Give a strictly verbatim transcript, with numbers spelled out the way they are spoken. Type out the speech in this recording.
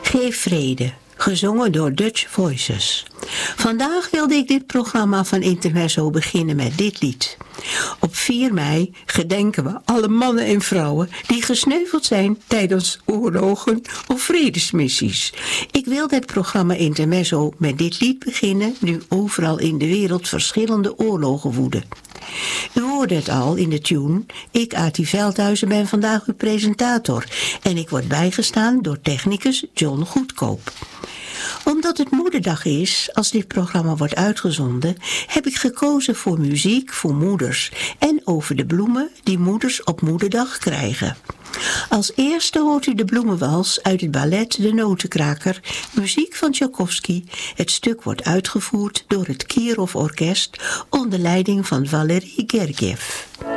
Geef vrede, gezongen door Dutch Voices. Vandaag wilde ik dit programma van Intermezzo beginnen met dit lied. Op vier mei gedenken we alle mannen en vrouwen die gesneuveld zijn tijdens oorlogen of vredesmissies. Ik wil dit programma Intermezzo met dit lied beginnen, nu overal in de wereld verschillende oorlogen woeden. U hoorde het al in de tune. Ik, Ati Veldhuizen, ben vandaag uw presentator en ik word bijgestaan door technicus John Goedkoop. Omdat het Moederdag is, als dit programma wordt uitgezonden, heb ik gekozen voor muziek voor moeders en over de bloemen die moeders op Moederdag krijgen. Als eerste hoort u de bloemenwals uit het ballet De Notenkraker, muziek van Tchaikovsky. Het stuk wordt uitgevoerd door het Kirov Orkest onder leiding van Valery Gergiev.